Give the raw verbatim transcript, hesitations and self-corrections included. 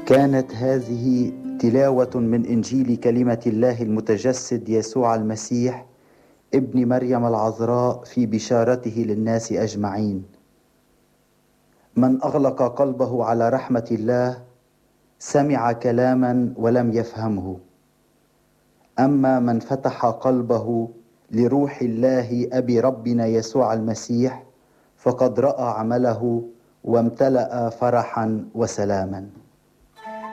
كانت هذه تلاوة من إنجيل كلمة الله المتجسد يسوع المسيح ابن مريم العذراء في بشارته للناس أجمعين. من أغلق قلبه على رحمة الله سمع كلاما ولم يفهمه، أما من فتح قلبه لروح الله أبي ربنا يسوع المسيح فقد رأى عمله وامتلأ فرحا وسلاما.